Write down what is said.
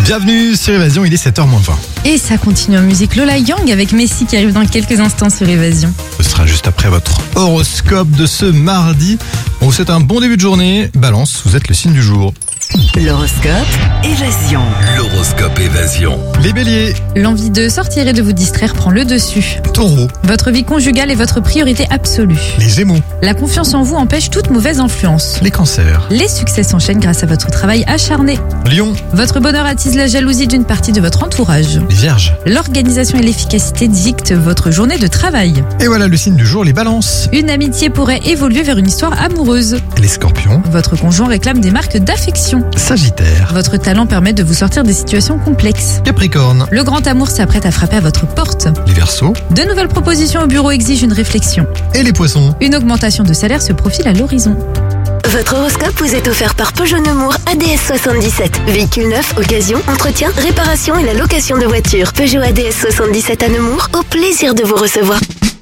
Bienvenue sur Évasion, il est 7h-20. Et ça continue en musique. Lola Young avec Messi qui arrive dans quelques instants sur Évasion. Ce sera juste après votre horoscope de ce mardi. On vous souhaite un bon début de journée. Balance, vous êtes le signe du jour. L'horoscope Évasion. L'horoscope Évasion. Les béliers, L'envie de sortir et de vous distraire prend le dessus. taureaux, Votre vie conjugale est votre priorité absolue. les gémeaux, La confiance en vous empêche toute mauvaise influence. les cancers, Les succès s'enchaînent grâce à votre travail acharné. lions, Votre bonheur attise la jalousie d'une partie de votre entourage. les vierges. L'organisation et l'efficacité dictent votre journée de travail. Et voilà le signe du jour, les balances, Une amitié pourrait évoluer vers une histoire amoureuse. les scorpions, Votre conjoint réclame des marques d'affection. sagittaire, Votre talent permet de vous sortir des situations complexes. capricorne, Le grand amour s'apprête à frapper à votre porte. les verseaux De nouvelles propositions au bureau exigent une réflexion. et les poissons. Une augmentation de salaire se profile à l'horizon. Votre horoscope vous est offert par Peugeot Nemours ADS 77. Véhicule neuf, occasion, entretien, réparation et la location de voitures. Peugeot ADS 77 à Nemours, au plaisir de vous recevoir.